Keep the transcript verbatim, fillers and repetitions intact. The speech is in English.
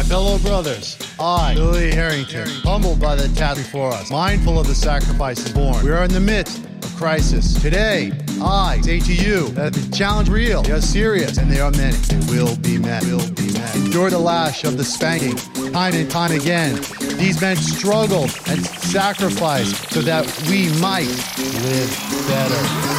fellow brothers, I, Billy Harrington, humbled by the task before us, mindful of the sacrifices born. We are in the midst of crisis. Today, I say to you that the challenge is real, they are serious, and they are many. They will be met. Will be met. Endure the lash of the spanking, time and time again. These men struggled and sacrificed so that we might live better.